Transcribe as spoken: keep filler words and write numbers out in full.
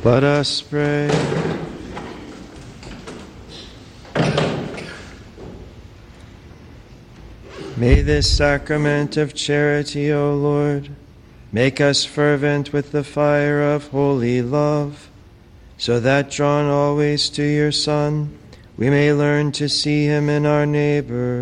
Let us pray. May this sacrament of charity, O Lord, make us fervent with the fire of holy love, so that, drawn always to your Son, we may learn to see him in our neighbor